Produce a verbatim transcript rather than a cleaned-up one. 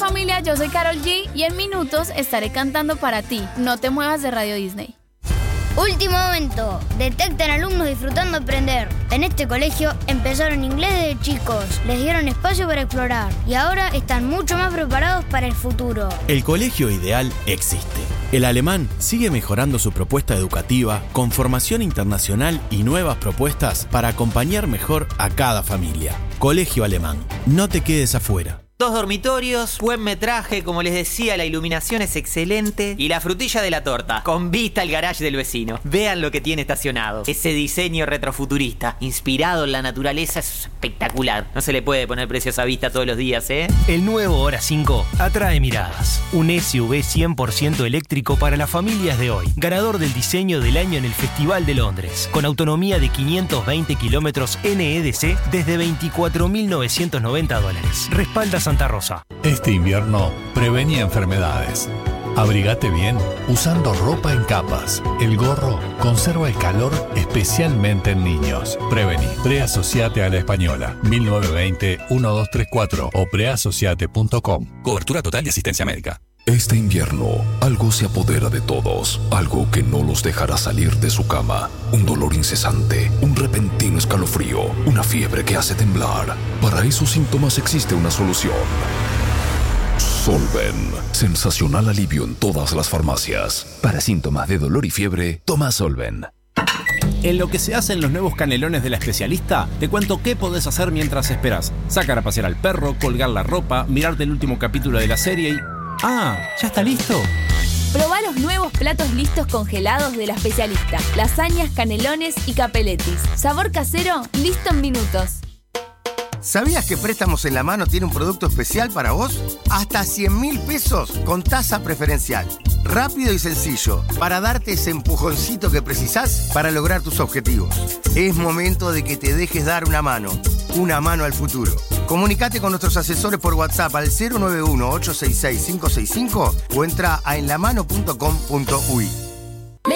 familia, yo soy Karol G y en minutos estaré cantando para ti. No te muevas de Radio Disney. Último momento. Detectan alumnos disfrutando aprender. En este colegio empezaron inglés desde chicos, les dieron espacio para explorar y ahora están mucho más preparados para el futuro. El colegio ideal existe. El alemán sigue mejorando su propuesta educativa con formación internacional y nuevas propuestas para acompañar mejor a cada familia. Colegio Alemán. No te quedes afuera. Dos dormitorios, buen metraje, como les decía, la iluminación es excelente y la frutilla de la torta, con vista al garage del vecino. Vean lo que tiene estacionado. Ese diseño retrofuturista, inspirado en la naturaleza, es espectacular. No se le puede poner precio a esa vista todos los días, ¿eh? El nuevo Hora cinco atrae miradas. Un S U V cien por ciento eléctrico para las familias de hoy. Ganador del diseño del año en el Festival de Londres. Con autonomía de quinientos veinte kilómetros N E D C desde veinticuatro mil novecientos noventa dólares. Respalda Santa Rosa. Este invierno, prevení enfermedades. Abrigate bien usando ropa en capas. El gorro conserva el calor especialmente en niños. Prevení. Preasociate a la Española. mil novecientos veinte, doce treinta y cuatro o preasociate punto com. Cobertura total y asistencia médica. Este invierno, algo se apodera de todos, algo que no los dejará salir de su cama. Un dolor incesante, un repentino escalofrío, una fiebre que hace temblar. Para esos síntomas existe una solución. Solven. Sensacional alivio en todas las farmacias. Para síntomas de dolor y fiebre, toma Solven. En lo que se hacen los nuevos canelones de la especialista, te cuento qué podés hacer mientras esperás. Sacar a pasear al perro, colgar la ropa, mirarte el último capítulo de la serie y... ¡Ah! ¿Ya está listo? Probá los nuevos platos listos congelados de la especialista. Lasañas, canelones y capeletis. Sabor casero, listo en minutos. ¿Sabías que Préstamos en la Mano tiene un producto especial para vos? Hasta cien mil pesos con tasa preferencial. Rápido y sencillo, para darte ese empujoncito que precisás para lograr tus objetivos. Es momento de que te dejes dar una mano. Una mano al futuro. Comunicate con nuestros asesores por WhatsApp al cero nueve uno, ocho seis seis, cinco seis cinco o entra a en la mano punto com punto u i.